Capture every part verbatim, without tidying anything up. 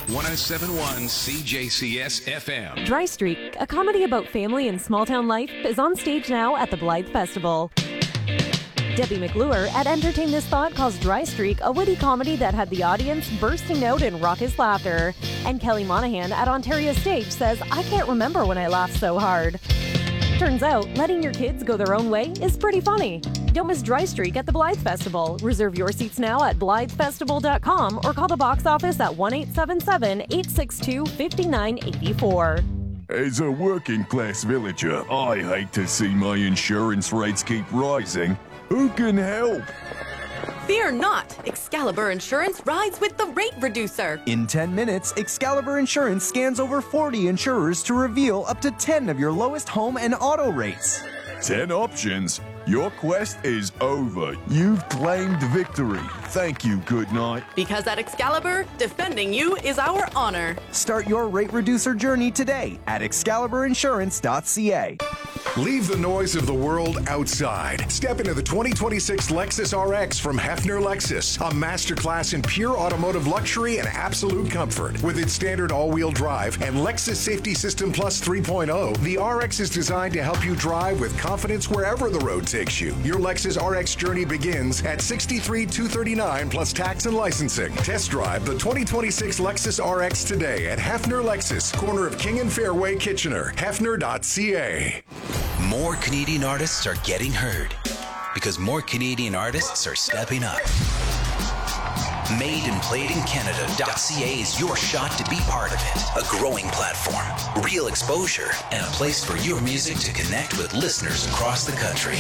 one oh seven point one C J C S F M. Dry Streak, a comedy about family and small-town life, is on stage now at the Blythe Festival. Debbie McClure at Entertain This Thought calls Dry Streak a witty comedy that had the audience bursting out in raucous laughter. And Kelly Monahan at Ontario Stage says, I can't remember when I laughed so hard. Turns out, letting your kids go their own way is pretty funny. Don't miss Dry Streak at the Blythe Festival. Reserve your seats now at blythe festival dot com or call the box office at one eight seven seven, eight six two, five nine eight four. As a working-class villager, I hate to see my insurance rates keep rising. Who can help? Fear not! Excalibur Insurance rides with the rate reducer. In ten minutes, Excalibur Insurance scans over forty insurers to reveal up to ten of your lowest home and auto rates. ten options? Your quest is over. You've claimed victory. Thank you, good night. Because at Excalibur, defending you is our honor. Start your rate reducer journey today at excalibur insurance dot c a. Leave the noise of the world outside. Step into the twenty twenty-six Lexus R X from Hefner Lexus, a masterclass in pure automotive luxury and absolute comfort. With its standard all-wheel drive and Lexus Safety System Plus three point oh, the R X is designed to help you drive with confidence wherever the road takes you. Your Lexus R X journey begins at sixty-three thousand two hundred thirty-nine dollars plus tax and licensing. Test drive the twenty twenty-six Lexus R X today at Hefner Lexus, corner of King and Fairway, Kitchener. Hefner dot c a. More Canadian artists are getting heard because more Canadian artists are stepping up. Made and Played in Canada dot c a is your shot to be part of it. A growing platform, real exposure, and a place for your music to connect with listeners across the country.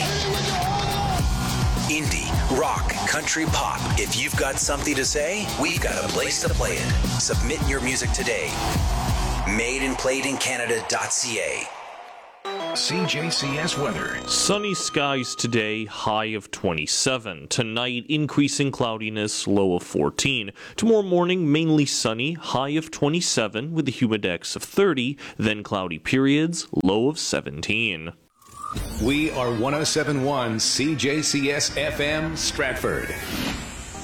Indie, rock, country, pop. If you've got something to say, we've got a place to play it. Submit your music today. Made and Played in Canada dot c a. C J C S weather. Sunny skies today, high of twenty-seven. Tonight, increasing cloudiness, low of fourteen. Tomorrow morning, mainly sunny, high of twenty-seven with a humidex of thirty. Then cloudy periods, low of seventeen. We are one oh seven point one C J C S F M Stratford.